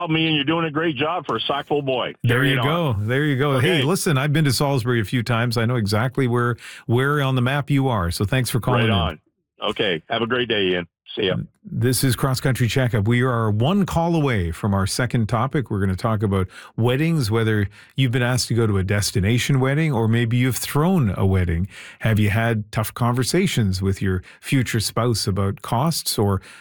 me, and you're doing a great job for a Sackville boy. There you go. There you go. Okay. Hey, listen, I've been to Salisbury a few times. I know exactly where on the map you are. So thanks for calling Right on. in. Okay. Have a great day, Ian. See ya. This is Cross Country Checkup. We are one call away from our second topic. We're going to talk about weddings, whether you've been asked to go to a destination wedding or maybe you've thrown a wedding. Have you had tough conversations with your future spouse about costs, or